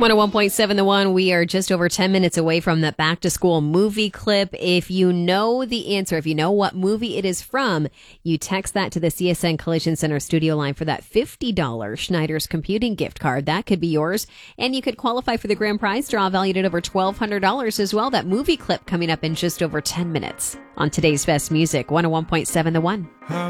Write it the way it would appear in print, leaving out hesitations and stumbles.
101.7 The One. We are just over 10 minutes away from that back to school movie clip. If you know the answer, if you know what movie it is from, you text that to the CSN Collision Center studio line for that $50 Schneider's Computing gift card. That could be yours. And you could qualify for the grand prize draw valued at over $1,200 as well. That movie clip coming up in just over 10 minutes on today's Best Music, 101.7 The One.